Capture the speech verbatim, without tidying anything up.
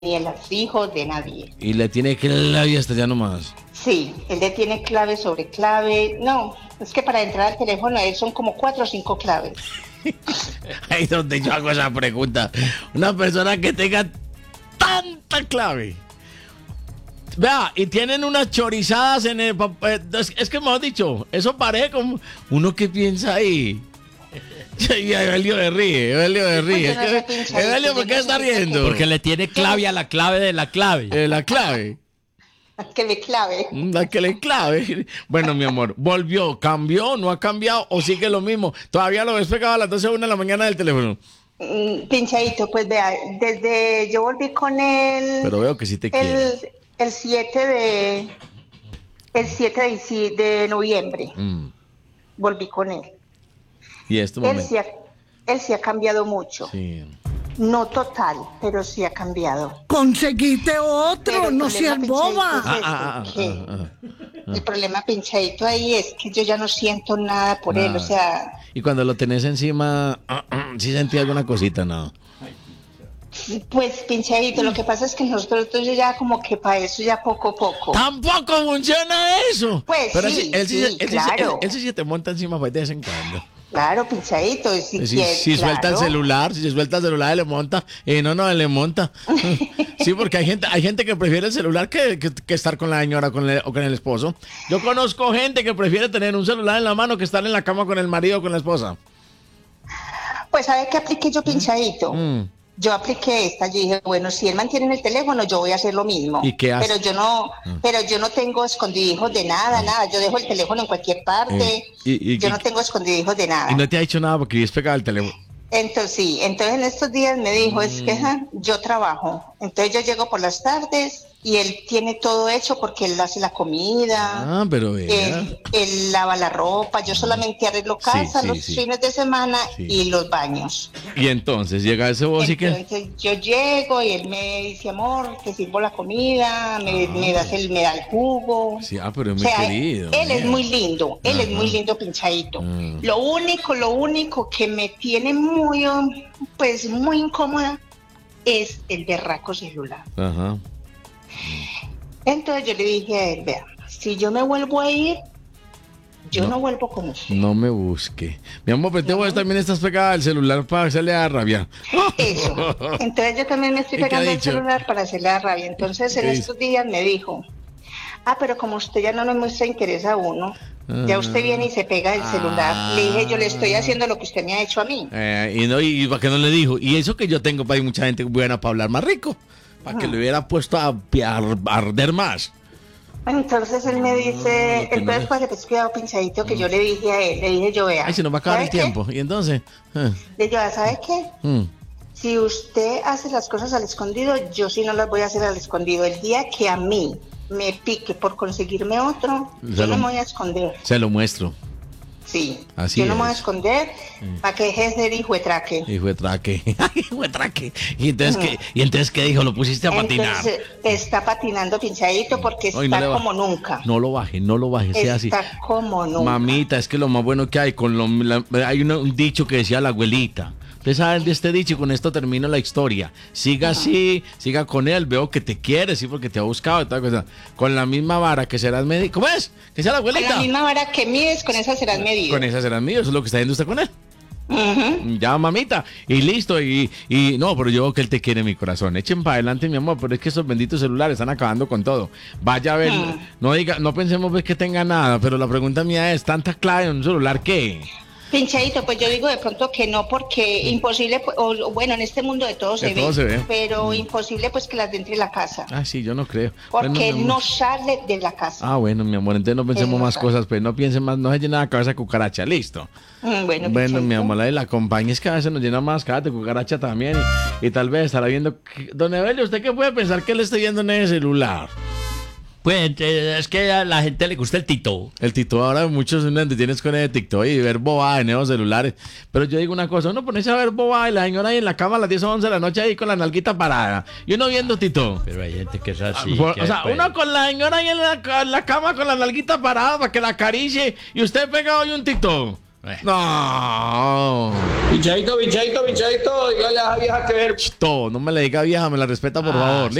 ni en los hijos de nadie. Y le tiene clave hasta ya nomás. Sí, él le tiene clave sobre clave. No, es que para entrar al teléfono de él son como cuatro o cinco claves. Ahí es donde yo hago esa pregunta. Una persona que tenga tanta clave. Vea, y tienen unas chorizadas en el... Es, es que me has dicho, eso parece como... Uno que piensa ahí... Y Evelio de ríe, Evelio de ríe. Pues Evelio, ¿por qué está riendo? Porque le tiene clave a la clave de la clave. Eh, la clave. Que le clave. La que le clave. Bueno, mi amor, ¿volvió? ¿Cambió? ¿No ha cambiado? ¿O sigue lo mismo? ¿Todavía lo ves pegado a las doce o una de la mañana del teléfono? Mm, pinchadito, pues vea, desde yo volví con él... Pero veo que sí te quiere. El, el siete de... El siete de, de noviembre. Mm. Volví con él. Y este Él momento. sí, ha, él sí ha cambiado mucho. Sí. No total, pero sí ha cambiado. Conseguiste otro, Pero el no problema, seas boba. Pinchadito, es Ah, ah, este, que ah, ah, el problema, pinchadito, ahí es que yo ya no siento nada por él, o Nada. sea, Y cuando lo tenés encima, ¿sí sentí alguna cosita? No. pues pinchadito, lo que pasa es que nosotros dos ya como que para eso ya poco a poco. ¡Tampoco funciona eso! Pues Pero sí, él, sí, sí, él, sí- claro. él, él sí se te monta encima pues, de vez en cuando. Claro, pinchadito, y si, Si, quiere, si suelta el claro. celular, si se suelta el celular, él le monta. Eh, no, no, él le monta. Sí, porque hay gente, hay gente que prefiere el celular que, que, que estar con la señora con el- o con el esposo. Yo conozco gente que prefiere tener un celular en la mano que estar en la cama con el marido o con la esposa. Pues ¿sabe qué apliqué yo, pinchadito? Mm. Yo apliqué esta, yo dije, bueno, si él mantiene el teléfono, yo voy a hacer lo mismo. ¿Y qué hace? Pero yo no, pero yo no tengo escondidijos de nada, nada. Yo dejo el teléfono en cualquier parte. Eh, y- y- yo y- no tengo escondidijos de nada. Y no te ha dicho nada porque vives pegado al teléfono. Entonces sí, entonces en estos días me dijo, es que ja, yo trabajo. Entonces yo llego por las tardes y él tiene todo hecho porque él hace la comida. Ah, pero vea. Él, él lava la ropa, yo solamente arreglo casa sí, los sí. fines de semana Sí. y los baños. Y entonces llega ese vos y que... Entonces yo llego y él me dice, amor, te sirvo la comida, me, me das el, me da el jugo. Sí, ah, pero es O muy sea, querido. él es mira. muy lindo, él es Ajá. muy lindo pinchadito. Mm. Lo único, lo único que me tiene muy, um, pues muy incómoda es el berraco celular. Ajá. Entonces yo le dije a él, vea, si yo me vuelvo a ir, yo no, No. vuelvo con usted. No me busque. Mi amor, pero te vos también estás pegada al celular para hacerle a rabia. Eso. Entonces yo también me estoy ¿Y qué ha pegando el dicho? celular para hacerle la rabia. Entonces en ¿Qué estos días me dijo, ah, pero como usted ya no nos muestra interés a uno, ya usted viene y se pega el celular. Le dije, yo le estoy haciendo lo que usted me ha hecho a mí. Eh, y no, y para que no le dijo. Y eso que yo tengo para ahí mucha gente buena para hablar más rico. Para que le hubiera puesto a, a arder más. Entonces él me dice, que no entonces es- pues después quedado pinchadito que yo le dije a él, le dije yo, vea. Ay, se nos va a acabar el ¿sabe qué? tiempo. Y entonces. eh, Le dije, ¿sabe qué? mm. Si usted hace las cosas al escondido, yo sí no las voy a hacer al escondido. El día que a mí me pique por conseguirme otro, Se yo lo- no me voy a esconder. Se lo muestro. Sí, Así yo no me voy a es. esconder para que deje de ser hijo de traque. Hijo de traque. Hijo de traque. Y entonces, ¿qué, y entonces, ¿qué dijo? Lo pusiste a patinar. Entonces está patinando pinchadito porque Ay, está no le ba- como nunca. No lo baje, no lo baje, sea así. Está como nunca. Mamita, es que lo más bueno que hay, con lo, la- hay una- un dicho que decía la abuelita. Ustedes saben de este dicho y con esto termino la historia. Siga así, siga con él, veo que te quiere, sí, porque te ha buscado y toda cosa. Con la misma vara que serás medido. ¿Cómo es? Que sea la Con abuelita. la misma vara que mides, con esa serás medido. Con esa serás mío, eso es lo que está haciendo usted con él. Ujú. Ya, mamita, y listo, y, y no, pero yo veo que él te quiere, mi corazón. Echen para adelante, mi amor, pero es que esos benditos celulares están acabando con todo. Vaya a ver, Mm. no diga, no pensemos pues, que tenga nada, pero la pregunta mía es, ¿tanta clave en un celular qué? Pinchadito, pues yo digo de pronto que no, porque imposible, pues, o o bueno, en este mundo de todo, De se, todo ve, se ve. pero imposible pues que las de entre la casa, Ah, sí, yo no creo. porque Bueno, mi él amor. no sale de la casa. Ah, bueno, mi amor, entonces no pensemos Él no más sabe. cosas, pues no piensen más, no se llena la cabeza de cucaracha, listo. Mm, bueno, Bueno, pinchadito. mi amor, la de la compañía es que a veces nos llena más cabeza de cucaracha también y, y tal vez estará viendo... que- Don Evelio, ¿usted qué puede pensar que él esté viendo en ese celular? Pues eh, es que a la gente le gusta el tito. El TikTok ahora muchos no tienes con el TikTok y ver bobada en esos celulares. Pero yo digo una cosa, uno ponerse a ver bobada y la señora ahí en la cama a las diez o once de la noche ahí con la nalguita parada. Y uno viendo TikTok. Pero hay gente que es así. Por- que o sea, pues, uno con la señora ahí en la, en la cama con la nalguita parada para que la acaricie y usted pegado ahí un TikTok. Eh. No. Bichadito, bichadito, bichadito, dígale a esa vieja que ver. Todo, no me le diga vieja, me la respeta por Ah, favor.